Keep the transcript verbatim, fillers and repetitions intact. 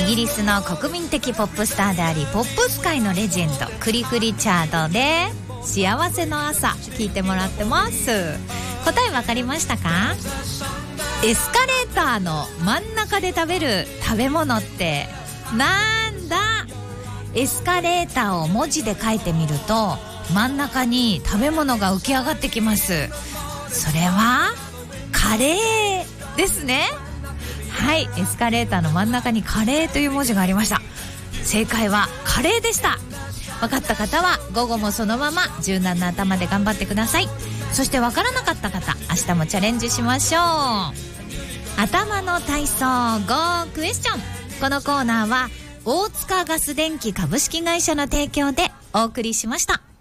イギリスの国民的ポップスターでありポップス界のレジェンドクリフ・リチャードで幸せの朝聞いてもらってます。答え分かりましたか？エスカレーターの真ん中で食べる食べ物ってなんだ？エスカレーターを文字で書いてみると真ん中に食べ物が浮き上がってきます。それはカレーですね。はい、エスカレーターの真ん中にカレーという文字がありました。正解はカレーでした。分かった方は午後もそのまま柔軟な頭で頑張ってください。そして分からなかった方、明日もチャレンジしましょう。頭の体操 Go クエスチョン。このコーナーは大塚ガス電気株式会社の提供でお送りしました。